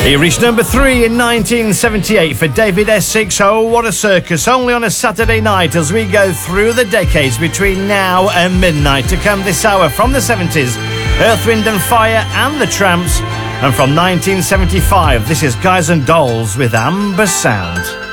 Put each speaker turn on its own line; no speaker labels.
He reached number 3 in 1978 for David Essex. Oh, what a circus, only on a Saturday night as we go through the decades between now and midnight. To come this hour from the 70s, Earth, Wind and Fire and the Tramps. And from 1975, this is Guys and Dolls with Amber Sound.